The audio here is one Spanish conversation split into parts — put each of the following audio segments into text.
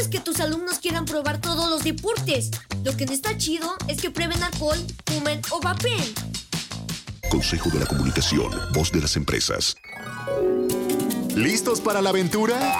es que tus alumnos quieran probar todos los deportes. Lo que no está chido es que prueben alcohol, fumen o vapeen. Consejo de la Comunicación, voz de las empresas. ¿Listos para la aventura?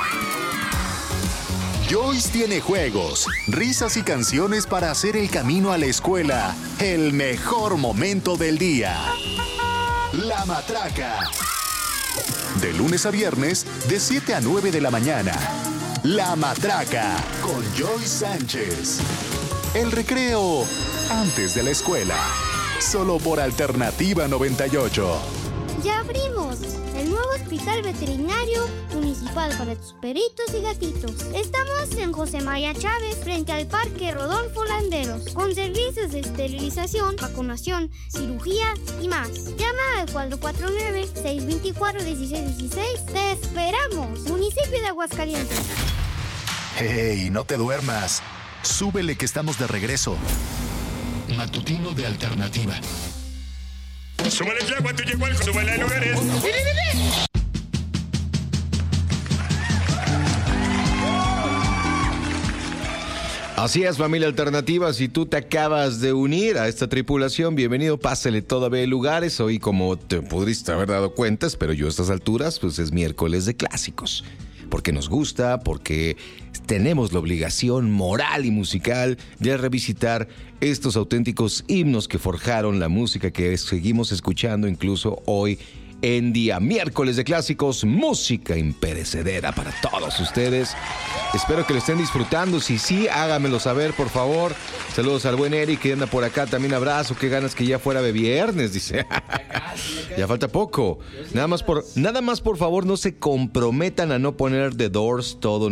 Joyce tiene juegos, risas y canciones para hacer el camino a la escuela el mejor momento del día. La Matraca. De lunes a viernes, de 7 a 9 de la mañana. La Matraca, con Joyce Sánchez. El recreo antes de la escuela. Solo por Alternativa 98. ¡Ya abrimos! El nuevo Hospital Veterinario Municipal para tus perritos y gatitos. Estamos en José María Chávez, frente al Parque Rodolfo Landeros, con servicios de esterilización, vacunación, cirugía y más. Llama al 449-624-1616. ¡Te esperamos! Municipio de Aguascalientes. ¡Hey, no te duermas! Súbele que estamos de regreso. Matutino de Alternativa. Súbale el agua, tú llegó al súbale a lugares. Así es, familia Alternativa, si tú te acabas de unir a esta tripulación, bienvenido, pásale todavía lugares. Hoy, como te pudiste haber dado cuenta, pero yo a estas alturas, pues es miércoles de clásicos. Porque nos gusta, porque tenemos la obligación moral y musical de revisitar estos auténticos himnos que forjaron la música que seguimos escuchando incluso hoy en día. Miércoles de clásicos, música imperecedera para todos ustedes. Espero que lo estén disfrutando. Si sí, háganmelo saber, por favor. Saludos al buen Eric que anda por acá. También abrazo. Qué ganas que ya fuera de viernes, dice. Ya falta poco. Nada más, por favor, no se comprometan a no poner The Doors todo.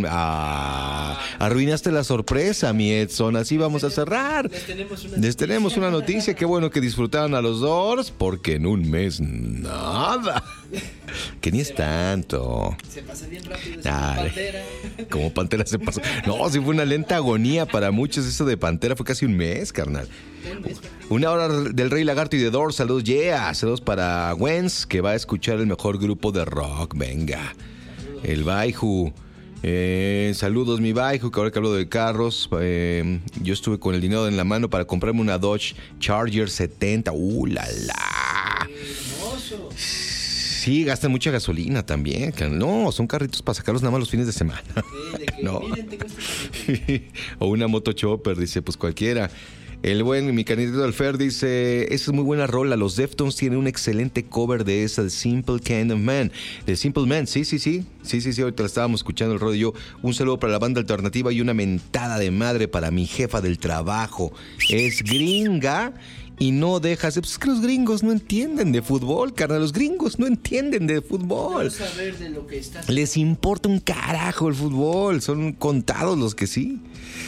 Arruinaste la sorpresa, mi Edson. Así vamos a cerrar. Les tenemos una noticia. Qué bueno que disfrutaron a los Doors, porque en un mes nada. Que ni es tanto. Se pasa bien rápido. Pantera. Como Pantera se pasó. No, sí fue una lenta agonía para muchos. Eso de Pantera fue casi un mes, carnal. Una hora del Rey Lagarto y de Doors. Saludos, yeah. Saludos para Gwenz, que va a escuchar el mejor grupo de rock. Venga. El Baiju. Saludos, mi Baiju, que ahora que hablo de carros, yo estuve con el dinero en la mano para comprarme una Dodge Charger 70. La la. Hermoso. Sí, gastan mucha gasolina también. No, son carritos para sacarlos nada más los fines de semana. No. Miren, tengo este O una moto chopper, dice, pues cualquiera. El buen, mi candidato Alfer dice, esa es muy buena rola. Los Deftones tienen un excelente cover de esa, de Simple Kind of Man. De Simple Man, sí. Ahorita la estábamos escuchando el rollo. Un saludo para la banda alternativa y una mentada de madre para mi jefa del trabajo. Es gringa y no deja... Pues es que los gringos no entienden de fútbol, carnal. Los gringos no entienden de fútbol. Saber de lo que está... Les importa un carajo el fútbol. Son contados los que sí.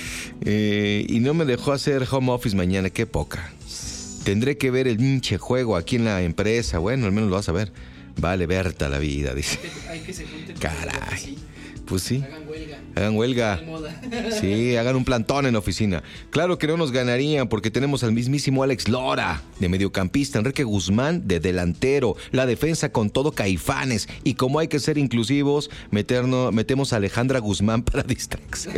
Y no me dejó hacer home office mañana. Qué poca. Tendré que ver el hinche juego aquí en la empresa. Bueno, al menos lo vas a ver. Vale, Berta la vida, dice. Hay que se junten. Caray. Pues sí. Hagan huelga. Sí, hagan un plantón en la oficina. Claro que no nos ganarían porque tenemos al mismísimo Alex Lora de mediocampista, Enrique Guzmán de delantero, la defensa con todo Caifanes, y como hay que ser inclusivos, metemos a Alejandra Guzmán para distracción.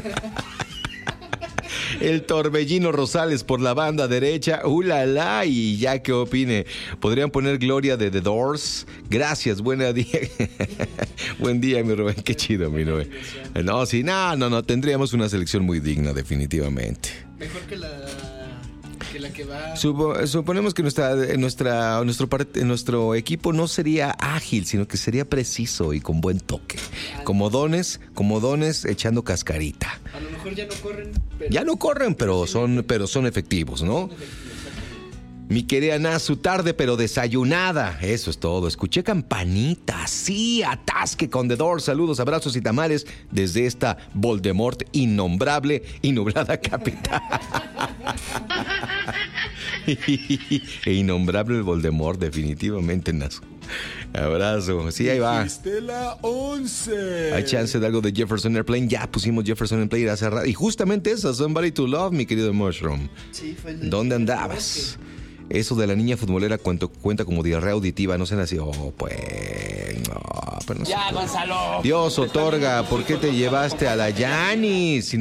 El Torbellino Rosales por la banda derecha. ¡Ulala! Y ya que opine. ¿Podrían poner Gloria de The Doors? Gracias, buen día. Buen día, mi Rubén. Qué chido, mi Rubén. No, sí, no. Tendríamos una selección muy digna, definitivamente. Mejor que la que va... Suponemos que nuestro equipo no sería ágil, sino que sería preciso y con buen toque. Como dones echando cascarita. A lo mejor ya no corren, pero son efectivos, ¿no? Mi querida Nazu, tarde pero desayunada. Eso es todo. Escuché campanita. Sí, atasque con The Doors. Saludos, abrazos y tamales desde esta Voldemort innombrable y nublada capital. E innombrable el Voldemort, definitivamente, Nazu. Abrazo. Sí, ahí va. La 11. Hay chance de algo de Jefferson Airplane. Ya pusimos Jefferson Airplane hace rato. Y justamente esa, Somebody to Love, mi querido Mushroom. Sí, fue ¿Dónde andabas? Eso de la niña futbolera cuenta como diarrea auditiva. No se nació. Pues. No, pero no. Ya, Gonzalo. Dios otorga. ¿Por qué te llevaste a la Yanis?